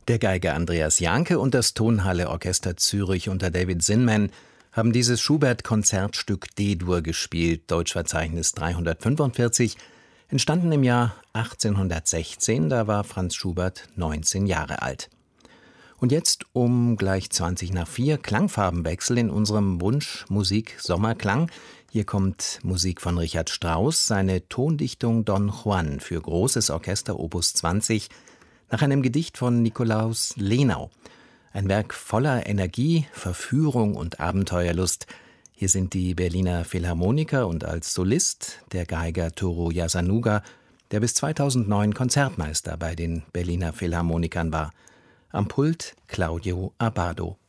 Der Geiger Andreas Janke und das Tonhalle Orchester Zürich unter David Zinman haben dieses Schubert-Konzertstück D-Dur gespielt, Deutschverzeichnis 345, entstanden im Jahr 1816, da war Franz Schubert 19 Jahre alt. Und jetzt um gleich 4:20 Klangfarbenwechsel in unserem Wunsch Musik Sommerklang. Hier kommt Musik von Richard Strauss, seine Tondichtung Don Juan für großes Orchester Opus 20, nach einem Gedicht von Nikolaus Lenau. Ein Werk voller Energie, Verführung und Abenteuerlust. Hier sind die Berliner Philharmoniker und als Solist der Geiger Toru Yasanuga, der bis 2009 Konzertmeister bei den Berliner Philharmonikern war. Am Pult Claudio Abbado.